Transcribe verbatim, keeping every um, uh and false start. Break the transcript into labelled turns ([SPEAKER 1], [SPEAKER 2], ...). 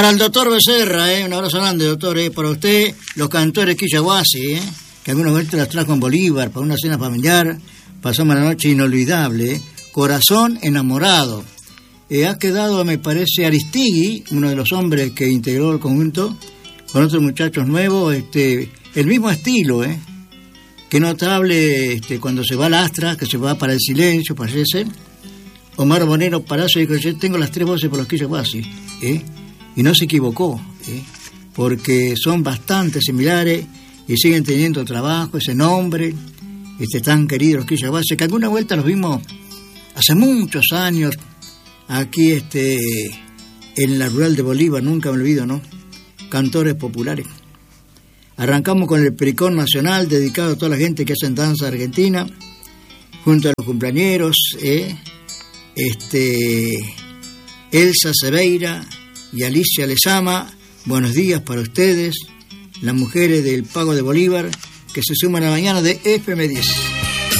[SPEAKER 1] Para el doctor Becerra, ¿eh? Un abrazo grande, doctor, ¿eh? Para usted, los cantores Quillahuasi, ¿eh? Que algunos veces las trajo en Bolívar para una cena familiar. Pasamos la noche inolvidable, ¿eh? Corazón enamorado. Eh, ha quedado, me parece, Aristigui, uno de los hombres que integró el conjunto, con otros muchachos nuevos, este, el mismo estilo, ¿eh? Qué notable este, cuando se va al Astra, que se va para el silencio, parece. Omar Bonero Palacio dijo: yo tengo las tres voces por los Quillahuasi, ¿eh? Y no se equivocó, ¿eh? Porque son bastante similares y siguen teniendo trabajo, ese nombre, este tan querido los Quillahuasi, que alguna vuelta los vimos hace muchos años aquí este, en la rural de Bolívar, nunca me olvido, ¿no? Cantores populares. Arrancamos con el Pericón Nacional, dedicado a toda la gente que hace danza argentina, junto a los cumpleañeros, ¿eh? este, Elsa Seveira y Alicia Lezama. Buenos días para ustedes, las mujeres del Pago de Bolívar, que se suman a la mañana de F M diez.